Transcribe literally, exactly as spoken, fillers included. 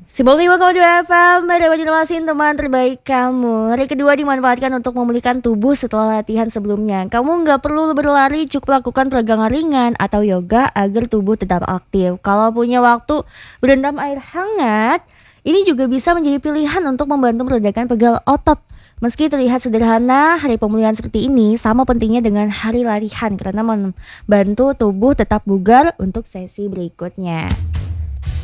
sembilan puluh lima koma dua F M, Banjarmasin teman terbaik kamu. Hari kedua dimanfaatkan untuk memulihkan tubuh setelah latihan sebelumnya. Kamu nggak perlu berlari, cukup lakukan peregangan ringan atau yoga agar tubuh tetap aktif. Kalau punya waktu berendam air hangat, ini juga bisa menjadi pilihan untuk membantu meredakan pegal otot. Meski terlihat sederhana, hari pemulihan seperti ini sama pentingnya dengan hari latihan karena membantu tubuh tetap bugar untuk sesi berikutnya.